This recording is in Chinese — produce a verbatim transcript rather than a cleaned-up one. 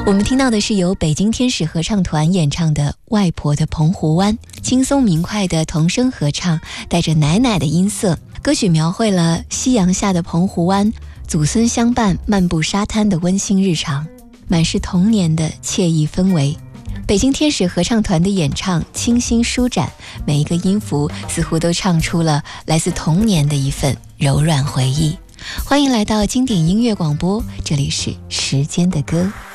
我们听到的是由北京天使合唱团演唱的《外婆的澎湖湾》，轻松明快的童声合唱，带着奶奶的音色。歌曲描绘了夕阳下的澎湖湾，祖孙相伴漫步沙滩的温馨日常，满是童年的惬意氛围。北京天使合唱团的演唱清新舒展，每一个音符似乎都唱出了来自童年的一份柔软回忆。欢迎来到经典音乐广播，这里是时间的歌。